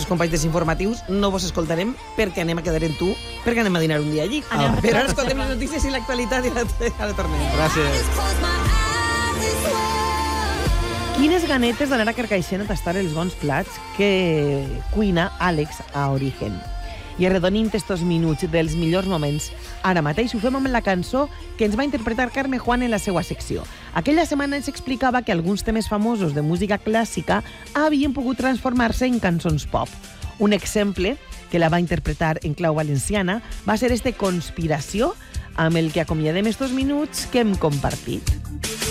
nostres companys dels informatius no vos escoltarem perquè anem a quedar en tu, perquè anem a dinar un dia allí. Però ara escoltem les notícies i l'actualitat i ara tornem. Gràcies. Quines ganetes d'anar a Carcaixent a tastar els bons plats que cuina Àlex a Origen. I arredonim estos minuts dels millors moments. Ara mateix ho fem amb la cançó que ens va interpretar Carme Juan en la seva secció. Aquella setmana ens explicava que alguns temes famosos de música clàssica havien pogut transformar-se en cançons pop. Un exemple que la va interpretar en clau valenciana va ser este Conspiració, amb el que acomiadem estos minuts que hem compartit.